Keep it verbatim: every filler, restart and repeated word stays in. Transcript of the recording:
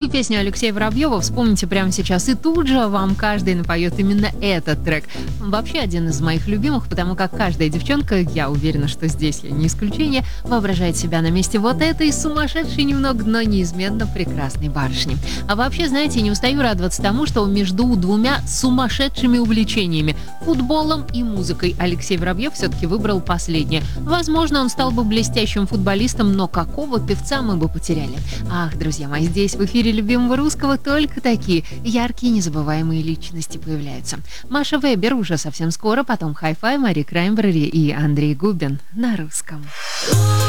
какую песню Алексея Воробьева вспомните прямо сейчас, и тут же вам каждый напоет именно этот трек. Вообще один из моих любимых, потому как каждая девчонка, я уверена, что здесь я не исключение, воображает себя на месте вот этой сумасшедшей немного, но неизменно прекрасной барышни. А вообще, знаете, не устаю радоваться тому, что между двумя сумасшедшими увлечениями – футболом и музыкой – Алексей Воробьев все-таки выбрал последнее. Возможно, он стал бы блестящим футболистом, но какого певца мы бы потеряли? Ах, друзья мои, здесь в эфире любимого русского только такие яркие, незабываемые личности появляются. Маша Вебер уже совсем скоро, потом Hi-Fi, Мари Краймбрери и Андрей Губин на русском.